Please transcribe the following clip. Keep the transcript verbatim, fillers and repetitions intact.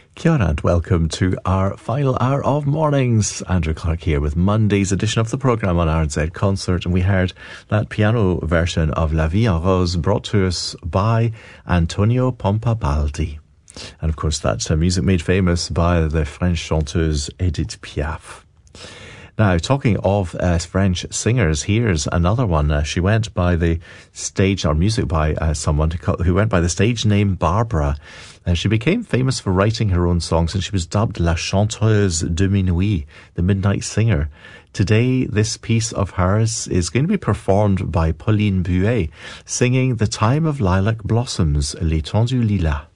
Kia ora and welcome to our final hour of mornings. Andrew Clark here with Monday's edition of the programme on R and Z Concert, and we heard that piano version of La Vie en Rose brought to us by Antonio Pompabaldi. And of course that's uh, music made famous by the French chanteuse Edith Piaf. Now, talking of uh, French singers, here's another one. Uh, she went by the stage, or music by uh, someone who went by the stage name Barbara. Uh, she became famous for writing her own songs, and she was dubbed La Chanteuse de Minuit, the Midnight Singer. Today, this piece of hers is going to be performed by Pauline Buet, singing The Time of Lilac Blossoms, L'étendue Lilas.